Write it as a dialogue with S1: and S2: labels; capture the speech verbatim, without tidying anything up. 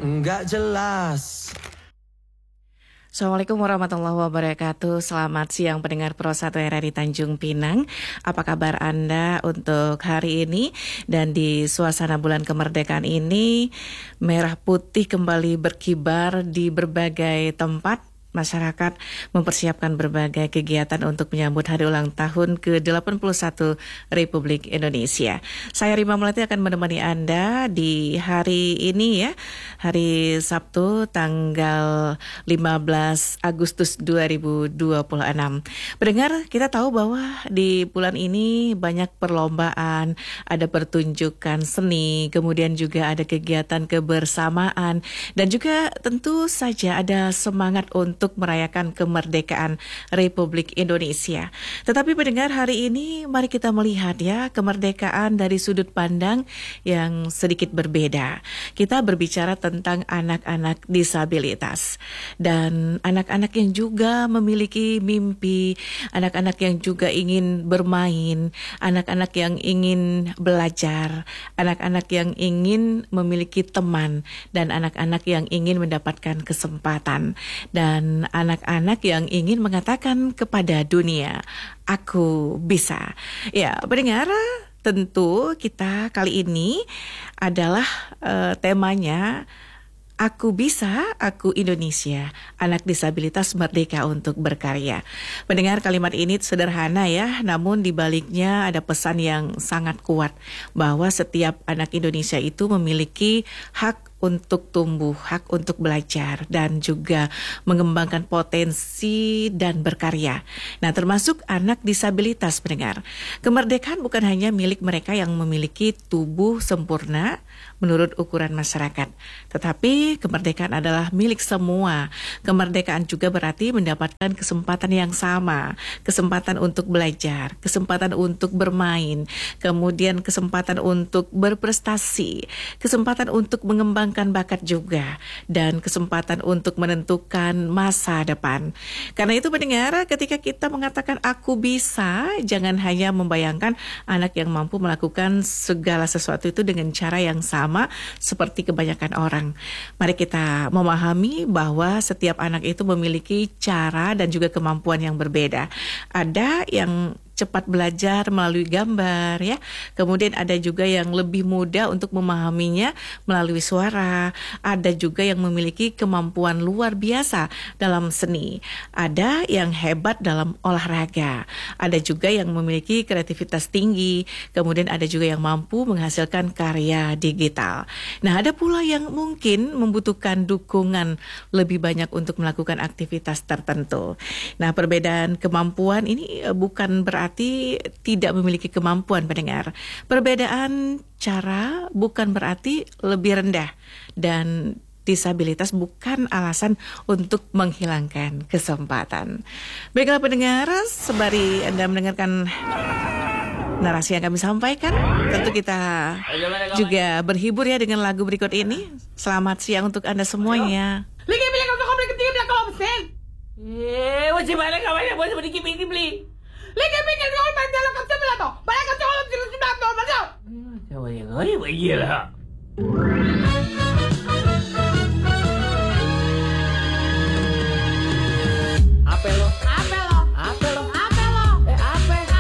S1: nggak jelas.
S2: Assalamualaikum warahmatullahi wabarakatuh. Selamat siang pendengar Pro satu R R I Tanjung Pinang. Apa kabar Anda untuk hari ini? Dan di suasana bulan kemerdekaan ini, merah putih kembali berkibar di berbagai tempat. Masyarakat mempersiapkan berbagai kegiatan untuk menyambut hari ulang tahun ke delapan puluh satu Republik Indonesia. Saya Rima Melati akan menemani Anda di hari ini ya, hari Sabtu tanggal lima belas Agustus dua ribu dua puluh enam. Pendengar, kita tahu bahwa di bulan ini banyak perlombaan, ada pertunjukan seni, kemudian juga ada kegiatan kebersamaan, dan juga tentu saja ada semangat untuk untuk merayakan kemerdekaan Republik Indonesia. Tetapi pendengar, hari ini mari kita melihat ya kemerdekaan dari sudut pandang yang sedikit berbeda. Kita berbicara tentang anak-anak disabilitas dan anak-anak yang juga memiliki mimpi, anak-anak yang juga ingin bermain, anak-anak yang ingin belajar, anak-anak yang ingin memiliki teman, dan anak-anak yang ingin mendapatkan kesempatan, dan anak-anak yang ingin mengatakan kepada dunia, aku bisa. Ya, pendengar, tentu kita kali ini adalah uh, temanya Aku Bisa, Aku Indonesia, Anak Disabilitas Merdeka untuk Berkarya. Mendengar kalimat ini sederhana ya, namun di baliknya ada pesan yang sangat kuat bahwa setiap anak Indonesia itu memiliki hak untuk tumbuh, hak untuk belajar, dan juga mengembangkan potensi dan berkarya. Nah, termasuk anak disabilitas, pendengar. Kemerdekaan bukan hanya milik mereka yang memiliki tubuh sempurna menurut ukuran masyarakat, tetapi kemerdekaan adalah milik semua. Kemerdekaan juga berarti mendapatkan kesempatan yang sama, kesempatan untuk belajar, kesempatan untuk bermain, kemudian kesempatan untuk berprestasi, kesempatan untuk mengembangkan bakat juga, dan kesempatan untuk menentukan masa depan. Karena itu pendengar, ketika kita mengatakan aku bisa, jangan hanya membayangkan anak yang mampu melakukan segala sesuatu itu dengan cara yang sama seperti kebanyakan orang. Mari kita memahami bahwa setiap anak itu memiliki cara dan juga kemampuan yang berbeda. Ada yang cepat belajar melalui gambar ya. Kemudian ada juga yang lebih mudah untuk memahaminya melalui suara. Ada juga yang memiliki kemampuan luar biasa dalam seni. Ada yang hebat dalam olahraga. Ada juga yang memiliki kreativitas tinggi. Kemudian ada juga yang mampu menghasilkan karya digital. Nah, ada pula yang mungkin membutuhkan dukungan lebih banyak untuk melakukan aktivitas tertentu. Nah, perbedaan kemampuan ini bukan berarti tidak memiliki kemampuan, pendengar. Perbedaan cara bukan berarti lebih rendah, dan disabilitas bukan alasan untuk menghilangkan kesempatan. Baiklah pendengar, sembari Anda mendengarkan narasi yang kami sampaikan, tentu kita juga berhibur ya dengan lagu berikut ini. Selamat siang untuk Anda semuanya.
S3: Eh, wajib mana kawan yang boleh sedikit beli beli. Lagi pikir kau main dalam kaca belato. Balik kaca kalau tidak sudah tahu macam. Siapa yang ngari bayi lah.